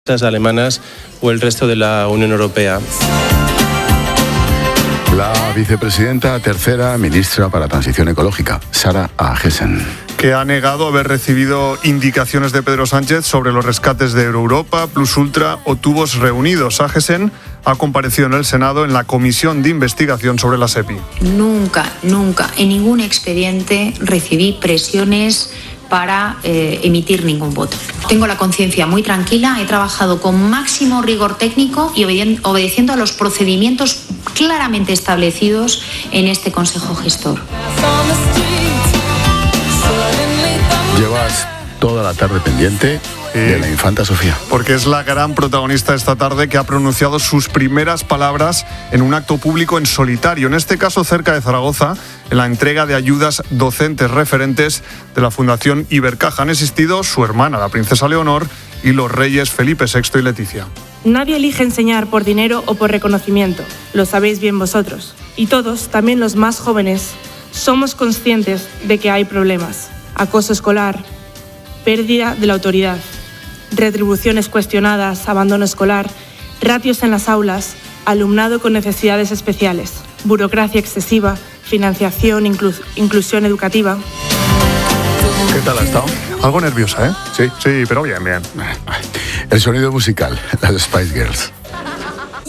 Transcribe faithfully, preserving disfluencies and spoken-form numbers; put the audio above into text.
alemanas o el resto de la Unión Europea. La vicepresidenta tercera ministra para Transición Ecológica, Sara Agesen, que ha negado haber recibido indicaciones de Pedro Sánchez sobre los rescates de Euroeuropa, Plus Ultra o Tubos Reunidos. Agesen ha comparecido en el Senado en la comisión de investigación sobre la SEPI. Nunca, nunca, en ningún expediente recibí presiones para eh, emitir ningún voto. Tengo la conciencia muy tranquila, he trabajado con máximo rigor técnico y obedeciendo a los procedimientos claramente establecidos en este Consejo Gestor. Llevas toda la tarde pendiente de la infanta Sofía. Porque es la gran protagonista esta tarde, que ha pronunciado sus primeras palabras en un acto público en solitario, en este caso cerca de Zaragoza, en la entrega de ayudas docentes referentes de la Fundación Ibercaja. Han existido su hermana, la princesa Leonor, y los reyes Felipe sexto y Leticia. Nadie elige enseñar por dinero o por reconocimiento, lo sabéis bien vosotros. Y todos, también los más jóvenes, somos conscientes de que hay problemas. Acoso escolar, pérdida de la autoridad, retribuciones cuestionadas, abandono escolar, ratios en las aulas, alumnado con necesidades especiales, burocracia excesiva, financiación, inclus- inclusión educativa. ¿Qué tal ha estado? Algo nerviosa, ¿eh? Sí. Sí, pero bien, bien. El sonido musical, las Spice Girls.